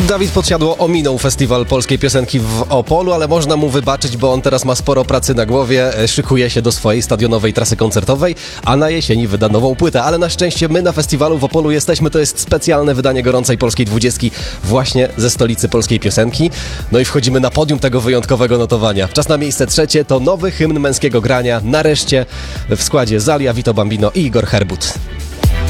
Dawid Podsiadło ominął Festiwal Polskiej Piosenki w Opolu, ale można mu wybaczyć, bo on teraz ma sporo pracy na głowie, szykuje się do swojej stadionowej trasy koncertowej, a na jesieni wyda nową płytę. Ale na szczęście my na festiwalu w Opolu jesteśmy, to jest specjalne wydanie gorącej polskiej 20 właśnie ze stolicy polskiej piosenki. No i wchodzimy na podium tego wyjątkowego notowania. Czas na miejsce trzecie to nowy hymn męskiego grania, nareszcie w składzie Zalia, Vito Bambino i Igor Herbut.